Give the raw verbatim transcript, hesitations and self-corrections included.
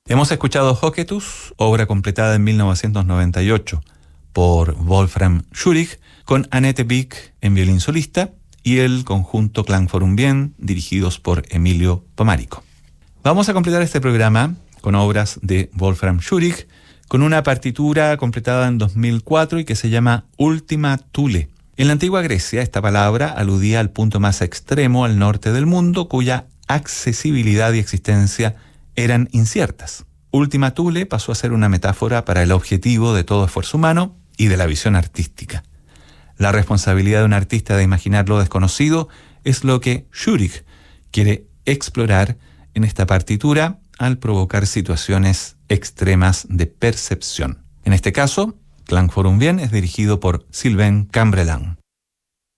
Hemos escuchado Hochetus, obra completada en mil novecientos noventa y ocho por Wolfram Schürich, con Annette Wick en violín solista y el conjunto Klangforum Wien, dirigidos por Emilio Pomarico. Vamos a completar este programa con obras de Wolfram Schürich, con una partitura completada en dos mil cuatro y que se llama Ultima Thule. En la antigua Grecia, esta palabra aludía al punto más extremo al norte del mundo, cuya accesibilidad y existencia eran inciertas. Ultima Thule pasó a ser una metáfora para el objetivo de todo esfuerzo humano y de la visión artística. La responsabilidad de un artista de imaginar lo desconocido es lo que Schürich quiere explorar en esta partitura al provocar situaciones extremas de percepción. En este caso, Klangforum Wien es dirigido por Sylvain Cambrelan.